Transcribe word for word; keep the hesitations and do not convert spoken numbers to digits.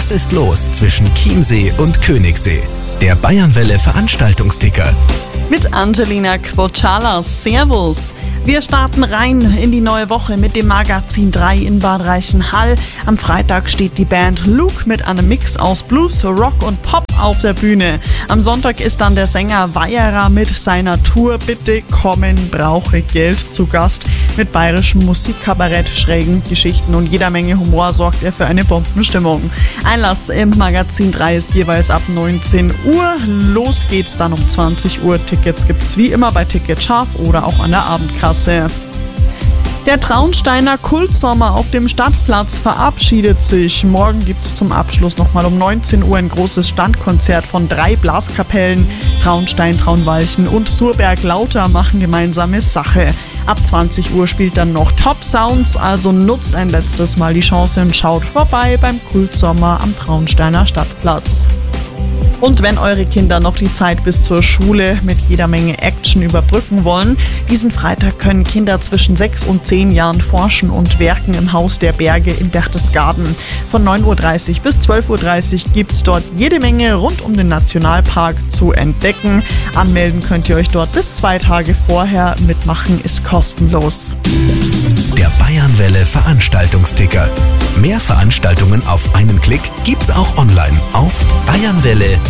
Was ist los zwischen Chiemsee und Königssee? Der Bayernwelle Veranstaltungsticker. Mit Angelina Quocala. Servus! Wir starten rein in die neue Woche mit dem Magazin drei in Bad Reichenhall. Am Freitag steht die Band Luke mit einem Mix aus Blues, Rock und Pop auf der Bühne. Am Sonntag ist dann der Sänger Weierer mit seiner Tour Bitte kommen, brauche Geld zu Gast. Mit bayerischem Musikkabarett, schrägen Geschichten und jeder Menge Humor sorgt er für eine Bombenstimmung. Einlass im Magazin drei ist jeweils ab neunzehn Uhr. Los geht's dann um zwanzig Uhr. Tickets gibt's wie immer bei Ticket Scharf oder auch an der Abendkasse. Der Traunsteiner Kultsommer auf dem Stadtplatz verabschiedet sich. Morgen gibt's zum Abschluss nochmal um neunzehn Uhr ein großes Standkonzert von drei Blaskapellen. Traunstein, Traunwalchen und Surberg-Lauter machen gemeinsame Sache. Ab zwanzig Uhr spielt dann noch Top Sounds, also nutzt ein letztes Mal die Chance und schaut vorbei beim Kultsommer am Traunsteiner Stadtplatz. Und wenn eure Kinder noch die Zeit bis zur Schule mit jeder Menge Action überbrücken wollen, diesen Freitag können Kinder zwischen sechs und zehn Jahren forschen und werken im Haus der Berge in Berchtesgaden. Von neun Uhr dreißig bis zwölf Uhr dreißig gibt es dort jede Menge rund um den Nationalpark zu entdecken. Anmelden könnt ihr euch dort bis zwei Tage vorher. Mitmachen ist kostenlos. Der Bayernwelle Veranstaltungsticker. Mehr Veranstaltungen auf einen Klick gibt's auch online auf bayernwelle